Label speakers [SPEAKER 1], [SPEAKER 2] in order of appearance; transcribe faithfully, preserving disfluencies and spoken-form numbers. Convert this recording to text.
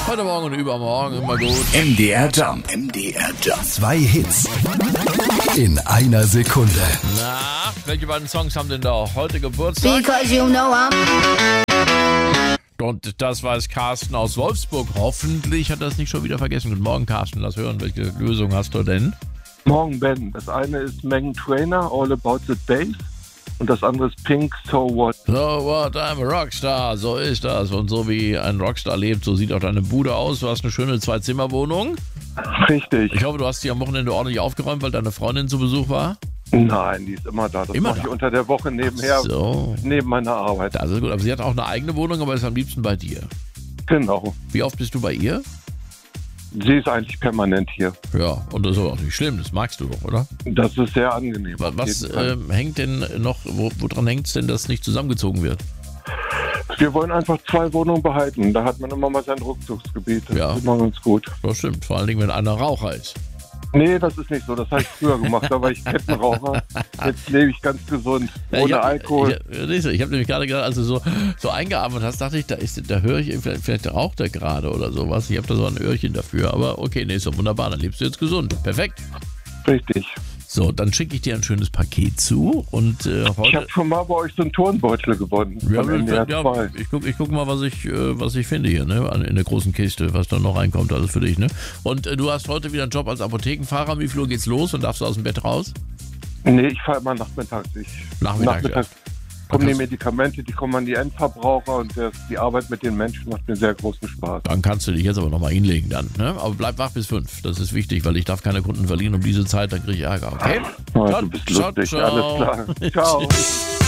[SPEAKER 1] Heute Morgen und übermorgen immer gut.
[SPEAKER 2] M D R Jump. M D R Jump. Zwei Hits in einer Sekunde.
[SPEAKER 1] Na, welche beiden Songs haben denn da heute Geburtstag?
[SPEAKER 3] Because you know I'm...
[SPEAKER 1] Und das weiß Carsten aus Wolfsburg. Hoffentlich hat er es nicht schon wieder vergessen. Guten Morgen, Carsten. Lass hören, welche Lösung hast du denn?
[SPEAKER 4] Morgen, Ben. Das eine ist Meghan Trainor, All About the Bass. Und das andere ist Pink, So What.
[SPEAKER 1] So what, I'm a Rockstar. So ist das. Und so wie ein Rockstar lebt, so sieht auch deine Bude aus. Du hast eine schöne Zwei-Zimmer-Wohnung.
[SPEAKER 4] Richtig.
[SPEAKER 1] Ich hoffe, du hast die am Wochenende ordentlich aufgeräumt, weil deine Freundin zu Besuch war.
[SPEAKER 4] Nein, die ist immer da. Das
[SPEAKER 1] Immer
[SPEAKER 4] mache ich
[SPEAKER 1] da?
[SPEAKER 4] unter der Woche nebenher,
[SPEAKER 1] So.
[SPEAKER 4] neben meiner Arbeit.
[SPEAKER 1] Das ist gut. Aber sie hat auch eine eigene Wohnung, aber ist am liebsten bei dir.
[SPEAKER 4] Genau.
[SPEAKER 1] Wie oft bist du bei ihr?
[SPEAKER 4] Sie ist eigentlich permanent hier.
[SPEAKER 1] Ja, und das ist aber auch nicht schlimm. Das magst du doch, oder?
[SPEAKER 4] Das ist sehr angenehm.
[SPEAKER 1] Was,
[SPEAKER 4] auf
[SPEAKER 1] was
[SPEAKER 4] jeden Fall.
[SPEAKER 1] ähm, hängt denn noch, wo, woran hängt es denn, dass nicht zusammengezogen wird?
[SPEAKER 4] Wir wollen einfach zwei Wohnungen behalten. Da hat man immer mal sein Rückzugsgebiet. Das
[SPEAKER 1] Ja.
[SPEAKER 4] ist immer ganz gut.
[SPEAKER 1] Das stimmt. Vor allen Dingen, wenn einer Raucher ist.
[SPEAKER 4] Nee, das ist nicht so. Das habe ich früher gemacht. Da war ich Kettenraucher. Jetzt lebe ich ganz gesund. Ohne
[SPEAKER 1] ich hab,
[SPEAKER 4] Alkohol.
[SPEAKER 1] Ich, ich, ich habe nämlich gerade gedacht, als du so, so eingeatmet hast, dachte ich, da, ist, da höre ich, vielleicht, vielleicht raucht er gerade oder sowas. Ich habe da so ein Öhrchen dafür. Aber okay, nee, ist doch wunderbar. Dann lebst du jetzt gesund. Perfekt.
[SPEAKER 4] Richtig.
[SPEAKER 1] So, dann schicke ich dir ein schönes Paket zu. Und äh,
[SPEAKER 4] Ich
[SPEAKER 1] heute...
[SPEAKER 4] habe schon mal bei euch so einen Turnbeutel gewonnen.
[SPEAKER 1] Ja,
[SPEAKER 4] Von N D R
[SPEAKER 1] ja,
[SPEAKER 4] zwei.
[SPEAKER 1] ich gucke ich guck mal, was ich, äh, was ich finde hier, ne? In der großen Kiste, was da noch reinkommt, alles für dich, ne? Und äh, du hast heute wieder einen Job als Apothekenfahrer. Wie viel Uhr geht's los und darfst du aus dem Bett raus?
[SPEAKER 4] Nee, ich fahre immer nachmittags. Ich,
[SPEAKER 1] Nachmittags,
[SPEAKER 4] nachmittags
[SPEAKER 1] ja.
[SPEAKER 4] kommen die Medikamente, die kommen an die Endverbraucher und das, die Arbeit mit den Menschen macht mir sehr großen Spaß.
[SPEAKER 1] Dann kannst du dich jetzt aber nochmal hinlegen dann, ne? Aber bleib wach bis fünf. Das ist wichtig, weil ich darf keine Kunden verlieren um diese Zeit, dann kriege ich Ärger, okay?
[SPEAKER 4] Oh,
[SPEAKER 1] Ciao,
[SPEAKER 4] du bist
[SPEAKER 1] ciao,
[SPEAKER 4] lustig,
[SPEAKER 1] ciao.
[SPEAKER 4] alles klar. Ciao.
[SPEAKER 1] Tschüss.